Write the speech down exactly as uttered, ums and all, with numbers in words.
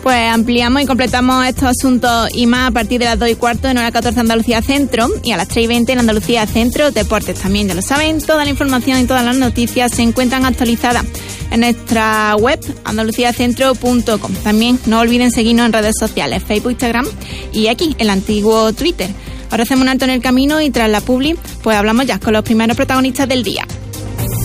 Pues ampliamos y completamos estos asuntos y más a partir de las dos y cuarto en hora catorce Andalucía Centro y a las tres y veinte en Andalucía Centro Deportes. También, ya lo saben, toda la información y todas las noticias se encuentran actualizadas en nuestra web andalucía centro punto com. También no olviden seguirnos en redes sociales, Facebook, Instagram y aquí, el antiguo Twitter. Ahora hacemos un alto en el camino y tras la publi, pues hablamos ya con los primeros protagonistas del día.